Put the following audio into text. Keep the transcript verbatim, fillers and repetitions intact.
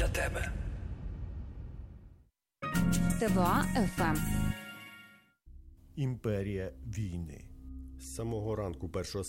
тебе. ТВА еф ем. Імперія війни. З самого ранку першого